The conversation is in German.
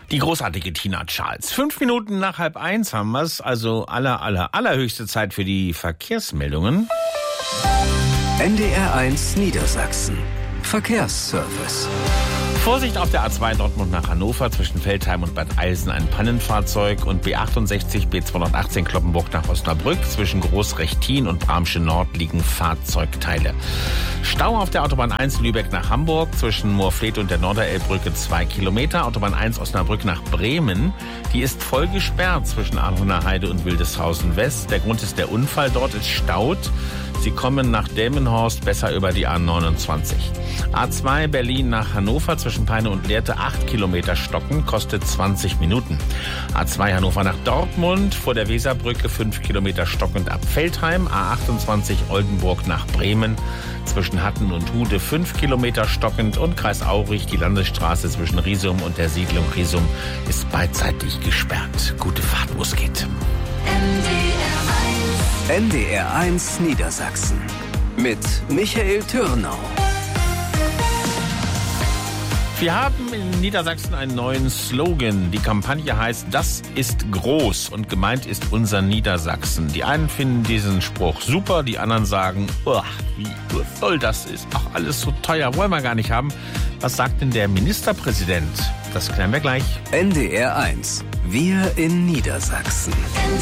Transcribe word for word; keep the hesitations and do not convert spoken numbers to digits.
Die großartige Tina Charles. Fünf Minuten nach halb eins haben wir's, also aller, aller, allerhöchste Zeit für die Verkehrsmeldungen. N D R eins Niedersachsen. Verkehrsservice. Vorsicht auf der A zwei Dortmund nach Hannover zwischen Veltheim und Bad Eilsen ein Pannenfahrzeug und B achtundsechzig B zweihundertachtzehn Cloppenburg nach Osnabrück zwischen Großrechtin und Bramsche Nord liegen Fahrzeugteile. Stau auf der Autobahn eins Lübeck nach Hamburg zwischen Moorfleet und der Norderelbbrücke zwei Kilometer. Autobahn eins Osnabrück nach Bremen, die ist voll gesperrt zwischen Arnhuner Heide und Wildeshausen West. Der Grund ist der Unfall, dort ist staut. Sie kommen nach Delmenhorst besser über die A neunundzwanzig. A zwei Berlin nach Hannover zwischen Peine und Lehrte acht Kilometer stocken, kostet zwanzig Minuten. A zwei Hannover nach Dortmund vor der Weserbrücke fünf Kilometer stockend ab Veltheim. A achtundzwanzig Oldenburg nach Bremen zwischen Hatten und Hude fünf Kilometer stockend und Kreis Aurich die Landesstraße zwischen Riesum und der Siedlung Riesum ist beidseitig gesperrt. Gute Fahrt, wo es geht. N D R eins Niedersachsen mit Michael Türnau. Wir haben in Niedersachsen einen neuen Slogan. Die Kampagne heißt, das ist groß und gemeint ist unser Niedersachsen. Die einen finden diesen Spruch super, die anderen sagen, oh, wie voll das ist. Ach, alles so teuer, wollen wir gar nicht haben. Was sagt denn der Ministerpräsident? Das klären wir gleich. N D R eins. Wir in Niedersachsen.